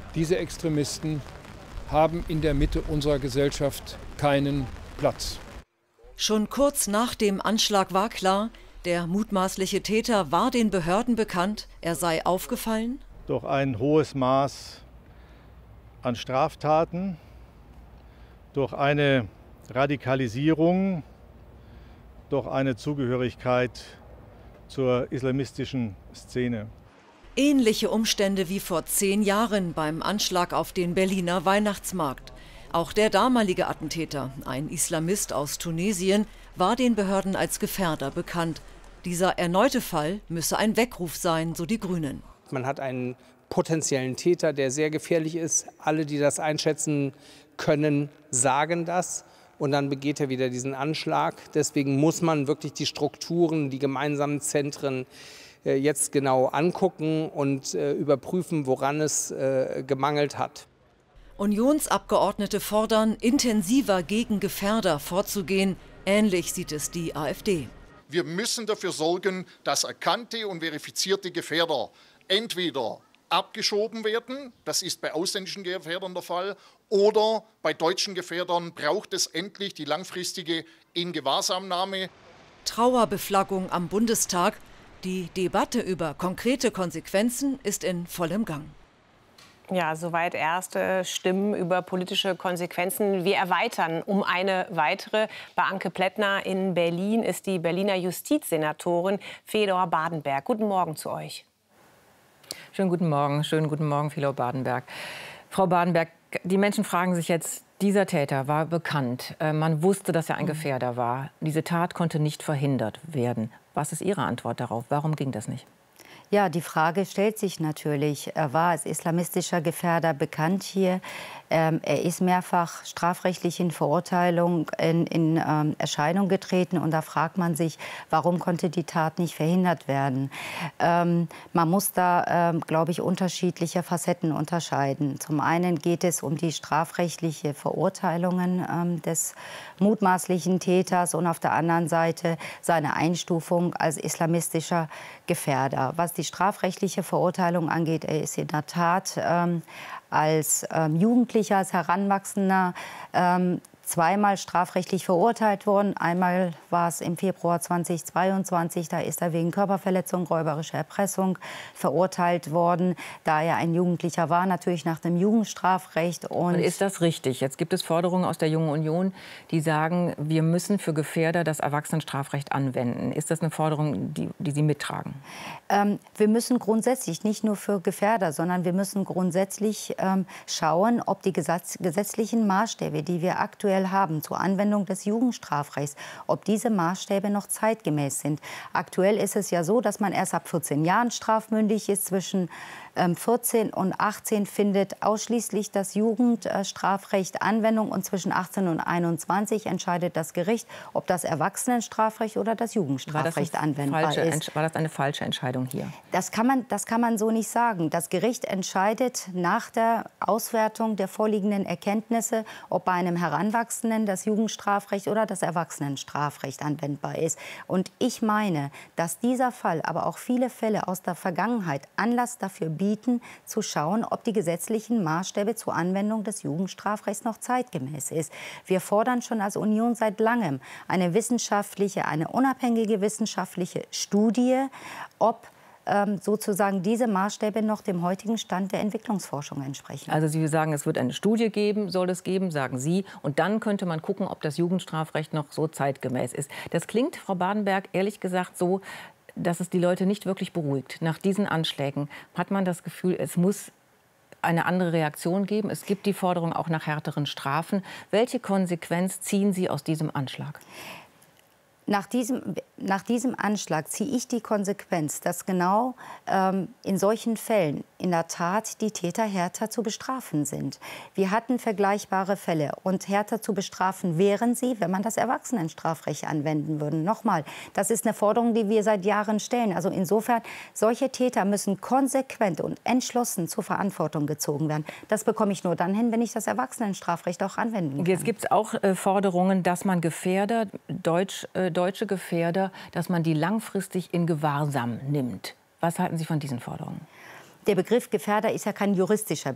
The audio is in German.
Diese Extremisten haben in der Mitte unserer Gesellschaft keinen Platz. Schon kurz nach dem Anschlag war klar, der mutmaßliche Täter war den Behörden bekannt, er sei aufgefallen. Durch ein hohes Maß an Straftaten, durch eine Radikalisierung, durch eine Zugehörigkeit zur islamistischen Szene. Ähnliche Umstände wie vor 10 Jahren beim Anschlag auf den Berliner Weihnachtsmarkt. Auch der damalige Attentäter, ein Islamist aus Tunesien, war den Behörden als Gefährder bekannt. Dieser erneute Fall müsse ein Weckruf sein, so die Grünen. Man hat einen potenziellen Täter, der sehr gefährlich ist. Alle, die das einschätzen können, sagen das. Und dann begeht er wieder diesen Anschlag. Deswegen muss man wirklich die Strukturen, die gemeinsamen Zentren jetzt genau angucken und überprüfen, woran es gemangelt hat. Unionsabgeordnete fordern, intensiver gegen Gefährder vorzugehen. Ähnlich sieht es die AfD. Wir müssen dafür sorgen, dass erkannte und verifizierte Gefährder entweder abgeschoben werden, das ist bei ausländischen Gefährdern der Fall, oder bei deutschen Gefährdern braucht es endlich die langfristige Ingewahrsamnahme. Trauerbeflaggung am Bundestag. Die Debatte über konkrete Konsequenzen ist in vollem Gang. Ja, soweit erste Stimmen über politische Konsequenzen. Wir erweitern um eine weitere. Bei Anke Plättner in Berlin ist die Berliner Justizsenatorin Fedor Badenberg. Guten Morgen zu euch. Schönen guten Morgen, Fedor Badenberg. Frau Badenberg, die Menschen fragen sich jetzt, dieser Täter war bekannt. Man wusste, dass er ein Gefährder war. Diese Tat konnte nicht verhindert werden. Was ist Ihre Antwort darauf? Warum ging das nicht? Ja, die Frage stellt sich natürlich. Er war als islamistischer Gefährder bekannt hier. Er ist mehrfach strafrechtlich in Verurteilung in Erscheinung getreten. Und da fragt man sich, warum konnte die Tat nicht verhindert werden? Man muss da, glaube ich, unterschiedliche Facetten unterscheiden. Zum einen geht es um die strafrechtliche Verurteilungen des mutmaßlichen Täters und auf der anderen Seite seine Einstufung als islamistischer Gefährder. Was die strafrechtliche Verurteilung angeht, er ist in der Tat als Jugendlicher, als Heranwachsender zweimal strafrechtlich verurteilt worden. Einmal war es im Februar 2022, da ist er wegen Körperverletzung, räuberischer Erpressung verurteilt worden, da er ein Jugendlicher war, natürlich nach dem Jugendstrafrecht. Und ist das richtig? Jetzt gibt es Forderungen aus der Jungen Union, die sagen, wir müssen für Gefährder das Erwachsenenstrafrecht anwenden. Ist das eine Forderung, die Sie mittragen? Wir müssen grundsätzlich, nicht nur für Gefährder, sondern wir müssen grundsätzlich schauen, ob die gesetzlichen Maßstäbe, die wir aktuell haben zur Anwendung des Jugendstrafrechts, ob diese Maßstäbe noch zeitgemäß sind. Aktuell ist es ja so, dass man erst ab 14 Jahren strafmündig ist. Zwischen 14 und 18 findet ausschließlich das Jugendstrafrecht Anwendung und zwischen 18 und 21 entscheidet das Gericht, ob das Erwachsenenstrafrecht oder das Jugendstrafrecht anwendbar ist. War das eine falsche Entscheidung hier? Das kann man so nicht sagen. Das Gericht entscheidet nach der Auswertung der vorliegenden Erkenntnisse, ob bei einem Heranwachsenden das Jugendstrafrecht oder das Erwachsenenstrafrecht anwendbar ist. Und ich meine, dass dieser Fall, aber auch viele Fälle aus der Vergangenheit Anlass dafür bieten, zu schauen, ob die gesetzlichen Maßstäbe zur Anwendung des Jugendstrafrechts noch zeitgemäß ist. Wir fordern schon als Union seit langem eine unabhängige wissenschaftliche Studie, ob sozusagen diese Maßstäbe noch dem heutigen Stand der Entwicklungsforschung entsprechen. Also Sie sagen, es wird eine Studie geben, soll es geben, sagen Sie. Und dann könnte man gucken, ob das Jugendstrafrecht noch so zeitgemäß ist. Das klingt, Frau Badenberg, ehrlich gesagt so, dass es die Leute nicht wirklich beruhigt. Nach diesen Anschlägen hat man das Gefühl, es muss eine andere Reaktion geben. Es gibt die Forderung auch nach härteren Strafen. Welche Konsequenz ziehen Sie aus diesem Anschlag? Nach diesem Anschlag ziehe ich die Konsequenz, dass genau in solchen Fällen in der Tat die Täter härter zu bestrafen sind. Wir hatten vergleichbare Fälle und härter zu bestrafen wären sie, wenn man das Erwachsenenstrafrecht anwenden würde. Nochmal, das ist eine Forderung, die wir seit Jahren stellen. Also insofern, solche Täter müssen konsequent und entschlossen zur Verantwortung gezogen werden. Das bekomme ich nur dann hin, wenn ich das Erwachsenenstrafrecht auch anwenden kann. Jetzt gibt es auch Forderungen, dass man Gefährder, deutsche Gefährder, dass man die langfristig in Gewahrsam nimmt. Was halten Sie von diesen Forderungen? Der Begriff Gefährder ist ja kein juristischer